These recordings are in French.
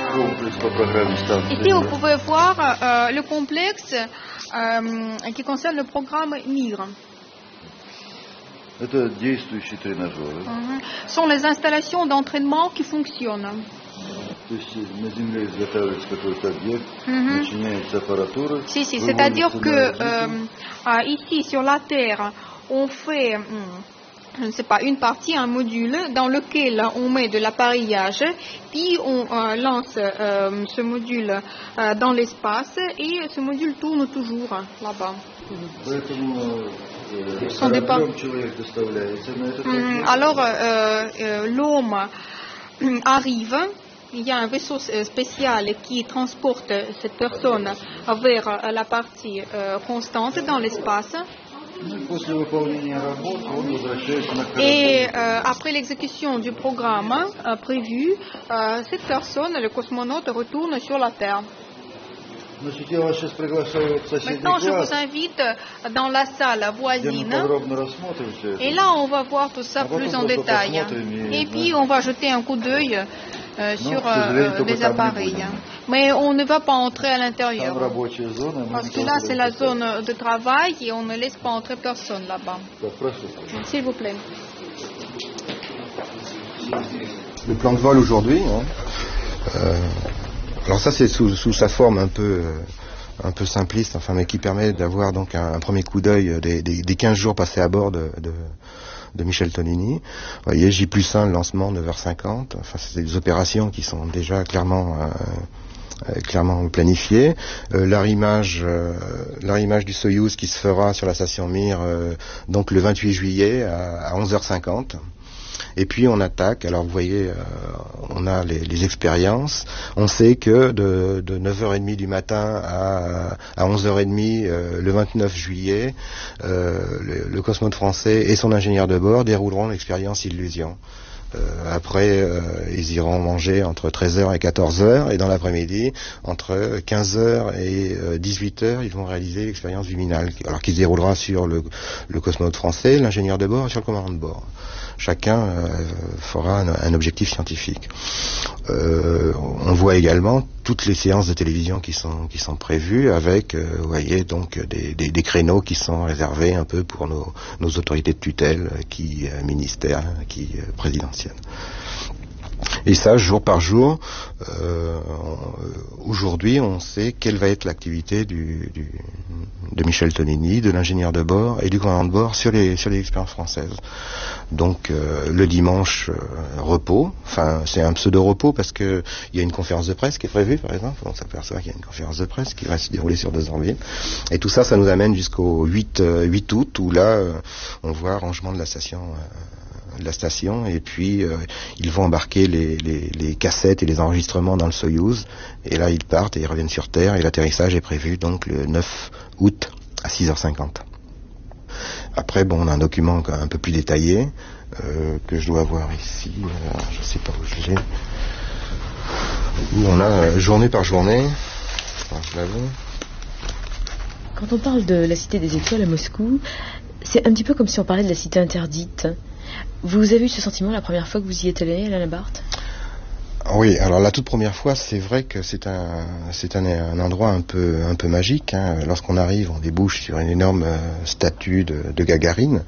Ici, vous pouvez voir le complexe qui concerne le programme MIR. Это действующие тренажеры. Sont les installations d'entraînement qui fonctionnent. То есть на Земле изготавливается какой-то объект, начиняется аппаратура. Si, c'est-à-dire que ici sur la Terre, on fait, je ne sais pas, une partie, un module dans lequel on met de l'appareillage, puis on lance ce module dans l'espace et ce module tourne toujours là-bas. Alors l'homme arrive, il y a un vaisseau spécial qui transporte cette personne vers la partie constante dans l'espace. Et après l'exécution du programme prévu, cette personne, le cosmonaute, retourne sur la Terre. Maintenant, je vous invite dans la salle voisine. Et là, on va voir tout ça plus en détail. Et puis, on va jeter un coup d'œil sur les appareils. Mais on ne va pas entrer à l'intérieur. Parce que là, c'est la zone de travail et on ne laisse pas entrer personne là-bas. S'il vous plaît. Le plan de vol aujourd'hui, alors ça c'est sous sa forme un peu simpliste, enfin, mais qui permet d'avoir donc un premier coup d'œil des 15 jours passés à bord de Michel Tonini. Vous voyez, J+1, le lancement 9h50. Enfin, c'est des opérations qui sont déjà clairement planifiées. L'arrimage du Soyouz qui se fera sur la station Mir donc le 28 juillet à 11h50. Et puis on attaque, alors vous voyez, on a les expériences, on sait que de 9h30 du matin à 11h30 le 29 juillet, le cosmonaute français et son ingénieur de bord dérouleront l'expérience Illusion. Après, ils iront manger entre 13h et 14h, et dans l'après-midi, entre 15h et 18h, ils vont réaliser l'expérience Viminal, alors qui se déroulera sur le cosmonaute français, l'ingénieur de bord et sur le commandant de bord. Chacun fera un objectif scientifique. On voit également toutes les séances de télévision qui sont prévues avec, vous voyez, donc des créneaux qui sont réservés un peu pour nos autorités de tutelle, qui ministères, qui présidentielles. Et ça, jour par jour, aujourd'hui, on sait quelle va être l'activité de Michel Tonini, de l'ingénieur de bord et du commandant de bord sur les expériences françaises. Donc, le dimanche, repos. Enfin, c'est un pseudo-repos parce que il y a une conférence de presse qui est prévue, par exemple. On s'aperçoit qu'il y a une conférence de presse qui va se dérouler sur 2 orbites. Et tout ça, ça nous amène jusqu'au 8 août, où là, on voit rangement de la station, et puis ils vont embarquer les cassettes et les enregistrements dans le Soyouz, et là ils partent et ils reviennent sur Terre, et l'atterrissage est prévu donc le 9 août à 6h50. Après, bon, on a un document un peu plus détaillé que je dois avoir ici, je sais pas où je l'ai, où on a journée par journée. Enfin, je l'avoue. Quand on parle de la Cité des Étoiles à Moscou, c'est un petit peu comme si on parlait de la Cité interdite. Vous avez eu ce sentiment la première fois que vous y êtes allé, Alain Barthes ? Oui, alors la toute première fois, c'est vrai que c'est un endroit un peu magique. Lorsqu'on arrive, on débouche sur une énorme statue de Gagarine.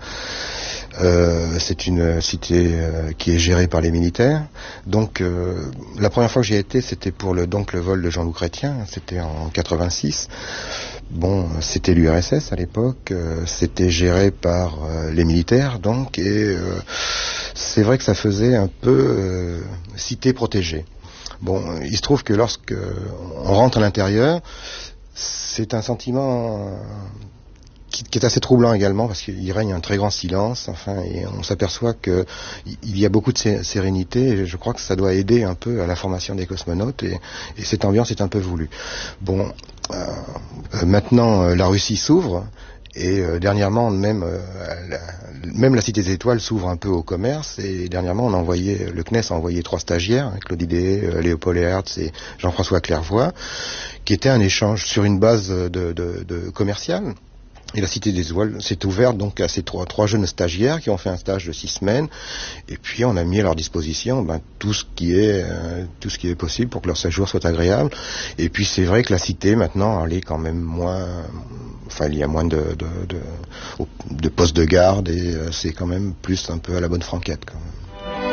C'est une cité qui est gérée par les militaires. Donc, la première fois que j'y étais, c'était pour le vol de Jean-Loup Chrétien. C'était en 86. Bon, c'était l'URSS à l'époque, c'était géré par les militaires, donc, et c'est vrai que ça faisait un peu cité protégée. Bon, il se trouve que lorsque on rentre à l'intérieur, c'est un sentiment qui est assez troublant également, parce qu'il règne un très grand silence, enfin, et on s'aperçoit que il y a beaucoup de sérénité, et je crois que ça doit aider un peu à la formation des cosmonautes, et cette ambiance est un peu voulue. Bon, maintenant la Russie s'ouvre, et dernièrement même la Cité des Étoiles s'ouvre un peu au commerce, et dernièrement le CNES a envoyé 3 stagiaires, Claude Idée, Léopold Hertz et Jean-François Clairvoy, qui était un échange sur une base de commerciale. Et la Cité des Étoiles s'est ouverte donc à ces trois jeunes stagiaires qui ont fait un stage de 6 semaines. Et puis on a mis à leur disposition tout ce qui est possible pour que leur séjour soit agréable. Et puis c'est vrai que la cité maintenant, elle est quand même moins, il y a moins de postes de garde et c'est quand même plus un peu à la bonne franquette quand même.